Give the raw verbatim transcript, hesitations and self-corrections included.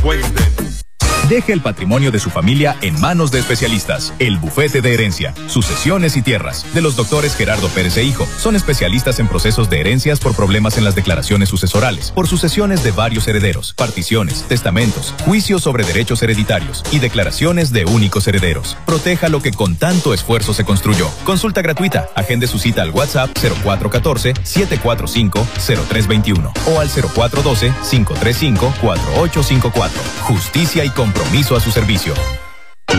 Cuenten. Deje el patrimonio de su familia en manos de especialistas. El Bufete de Herencia, Sucesiones y Tierras, de los doctores Gerardo Pérez e Hijo. Son especialistas en procesos de herencias por problemas en las declaraciones sucesorales, por sucesiones de varios herederos, particiones, testamentos, juicios sobre derechos hereditarios y declaraciones de únicos herederos. Proteja lo que con tanto esfuerzo se construyó. Consulta gratuita. Agende su cita al WhatsApp cero cuatro uno cuatro, siete cuatro cinco, cero tres dos uno o al cero cuatro uno dos, cinco tres cinco, cuatro ocho cinco cuatro. Justicia y compromiso a su servicio.